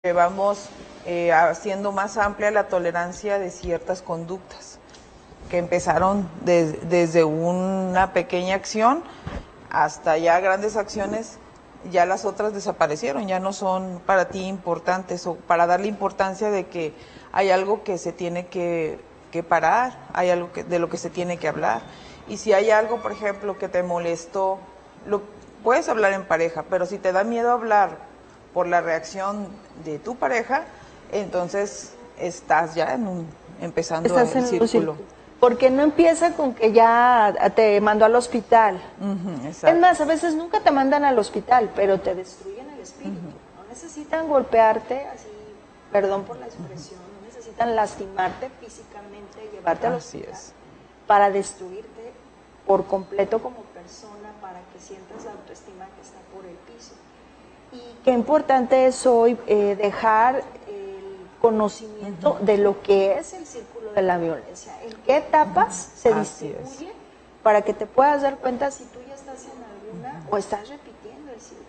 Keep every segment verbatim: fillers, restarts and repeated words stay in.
Vamos eh, haciendo más amplia la tolerancia de ciertas conductas que empezaron de, desde una pequeña acción hasta ya grandes acciones. Ya las otras desaparecieron, ya no son para ti importantes, o para darle importancia de que hay algo que se tiene que, que parar, hay algo que, de lo que se tiene que hablar. Y si hay algo, por ejemplo, que te molestó, lo puedes hablar en pareja, pero si te da miedo hablar por la reacción de tu pareja, entonces estás ya en un, empezando Estás el en círculo. círculo. Porque no empieza con que ya te mandó al hospital. Uh-huh, es más, a veces nunca te mandan al hospital, pero te destruyen el espíritu. Uh-huh. No necesitan golpearte, así, perdón por la expresión, no necesitan lastimarte físicamente, llevarte al Así hospital es. para destruirte por completo como persona, para que sientas la autoestima que está por el piso. Y qué importante es hoy eh, dejar el conocimiento uh-huh. de lo que es el círculo de la violencia, en qué etapas uh-huh. se Así distribuye, es. Para que te puedas dar cuenta si tú ya estás en alguna uh-huh. o estás repitiendo el círculo.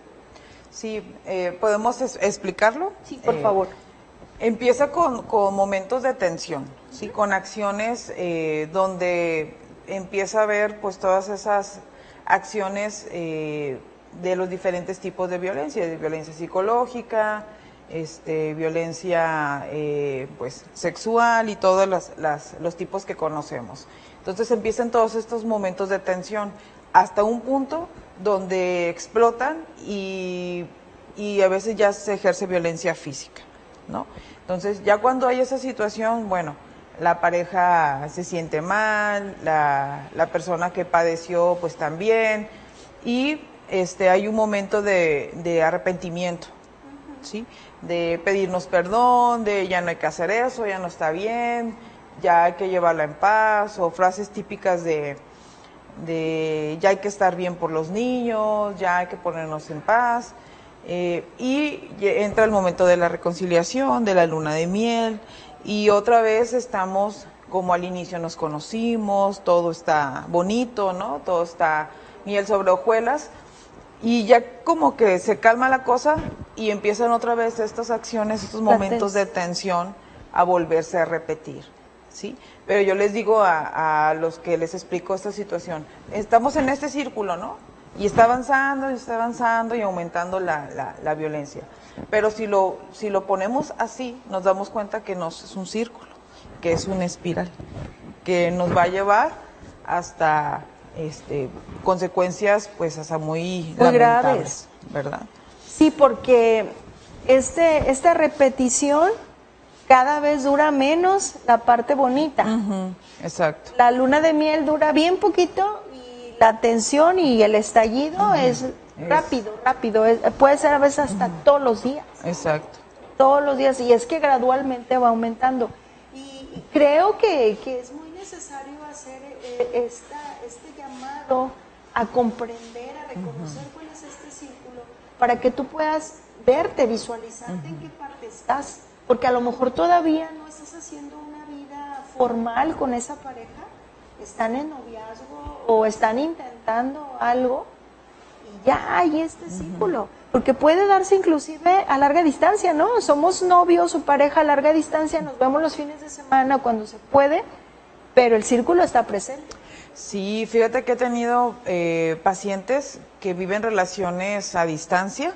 Sí, eh, ¿podemos es- explicarlo? Sí, por eh, favor. Empieza con, con momentos de tensión, uh-huh. ¿sí? Con acciones eh, donde empieza a ver pues todas esas acciones eh, de los diferentes tipos de violencia, de violencia psicológica, este, violencia eh, pues sexual y todos las, las, los tipos que conocemos. Entonces empiezan todos estos momentos de tensión hasta un punto donde explotan y, y a veces ya se ejerce violencia física, ¿no? Entonces ya cuando hay esa situación, bueno, la pareja se siente mal, la, la persona que padeció pues también, y este hay un momento de, de arrepentimiento, ¿sí? De pedirnos perdón, de ya no hay que hacer eso, ya no está bien, ya hay que llevarla en paz, o frases típicas de, de ya hay que estar bien por los niños, ya hay que ponernos en paz. Eh, y entra el momento de la reconciliación, de la luna de miel, y otra vez estamos como al inicio nos conocimos, todo está bonito, ¿no? Todo está miel sobre hojuelas, y ya como que se calma la cosa y empiezan otra vez estas acciones, estos momentos de tensión a volverse a repetir, ¿sí? Pero yo les digo a, a los que les explico esta situación, estamos en este círculo, ¿no? Y está avanzando, y está avanzando y aumentando la, la, la violencia. Pero si lo, si lo ponemos así, nos damos cuenta que no es un círculo, que es una espiral, que nos va a llevar hasta este, consecuencias pues hasta muy, muy lamentables, graves, ¿verdad? Sí, porque este, esta repetición cada vez dura menos la parte bonita. Uh-huh, exacto. La luna de miel dura bien poquito y la tensión y el estallido uh-huh. es rápido, es... rápido. Es, puede ser a veces hasta uh-huh. todos los días. Exacto. Todos los días, y es que gradualmente va aumentando. Y, y creo que, que es muy necesario hacer eh, esta, este llamado a comprender, a reconocer uh-huh. cuál es este círculo, para que tú puedas verte, visualizarte uh-huh. en qué parte estás. Porque a lo mejor todavía no estás haciendo una vida formal con esa pareja, están en noviazgo o están intentando algo y ya hay este círculo. Porque puede darse inclusive a larga distancia, ¿no? Somos novios o pareja a larga distancia, nos vemos los fines de semana cuando se puede, pero el círculo está presente. Sí, fíjate que he tenido eh, pacientes que viven relaciones a distancia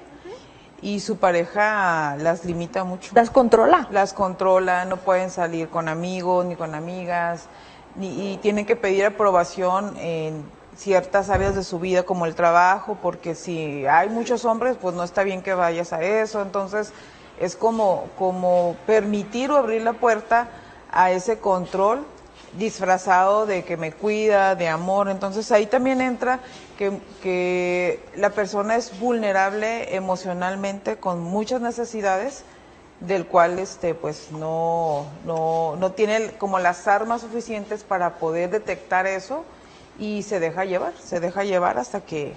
y su pareja las limita mucho. ¿Las controla? Las controla, no pueden salir con amigos ni con amigas, ni, y tienen que pedir aprobación en ciertas áreas de su vida como el trabajo, porque si hay muchos hombres, pues no está bien que vayas a eso. Entonces es como, como permitir o abrir la puerta a ese control disfrazado de que me cuida, de amor. Entonces ahí también entra que, que la persona es vulnerable emocionalmente con muchas necesidades, del cual este pues no, no, no tiene como las armas suficientes para poder detectar eso, y se deja llevar, se deja llevar hasta que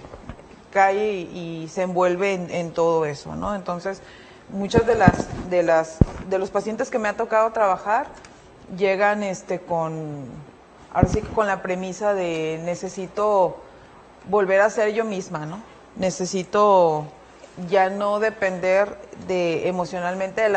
cae y, y se envuelve en, en todo eso, ¿no? Entonces muchas de las, de las, de los pacientes que me ha tocado trabajar llegan este con, ahora sí que con la premisa de necesito volver a ser yo misma, ¿no? Necesito ya no depender de emocionalmente de la